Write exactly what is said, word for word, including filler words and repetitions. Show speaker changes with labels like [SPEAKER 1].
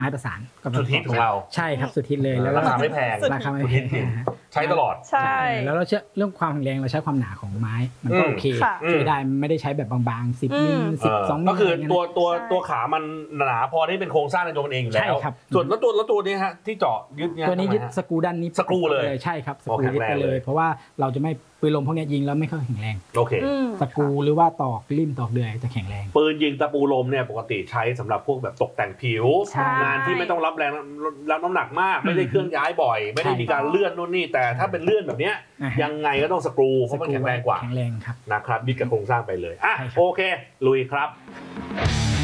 [SPEAKER 1] ไม้ประสาน
[SPEAKER 2] สุดฮิตของเรา
[SPEAKER 1] ใช่ครับสุดฮิตเลย
[SPEAKER 2] แล้วราคาไม่แพง
[SPEAKER 1] ราคาไม่แพง
[SPEAKER 2] ใช้ตลอด
[SPEAKER 3] ใช่
[SPEAKER 1] แล้วเราเชื่อเรื่องความแข็งแรงเราใช้ความหนาของไม้มันก็โอเคช่วยได้ไม่ได้ใช้แบบบางๆสิบมิลสิบสองมิล
[SPEAKER 2] ก็คือตัวตัวตัวขามันหนาพอที่เป็นโครงสร้างในตัวมันเองอยู่แล้วส่วนแล้วตัวแล้วตัวนี้ฮะที่เจาะยึดเนี่ย
[SPEAKER 1] ตัวนี้ยึดสกรูด้านนี้
[SPEAKER 2] สกรูเลย
[SPEAKER 1] ใช่ครับสกรูยึดไปเลยเพราะว่าเราจะไม่ปืนลมพวกนี้ยิงแล้วไม่ค่อยแข็งแรง
[SPEAKER 2] โอเค
[SPEAKER 1] สกรูหรือว่าตอกริมตอกเดือยจะแข็งแรง
[SPEAKER 2] ปืนยิงตะปูลมเนี่ยปกติใช้สำหรับพวกแบบตกแต่งผิวงานที่ไม่ต้องรับแรงรับน้ำหนักมากไม่ได้เคลื่อนย้ายบ่อยไม่ได้มีการเลื่อนนู่นนี่แต่ถ้าเป็นเลื่อนแบบนี้ยังไงก็ต้องสกรูเพราะมันแข็งแรงกว่า
[SPEAKER 1] แข็งแรงครับ
[SPEAKER 2] นะครับยึดกับโครงสร้างไปเลยอ่ะโอเคลุยครับ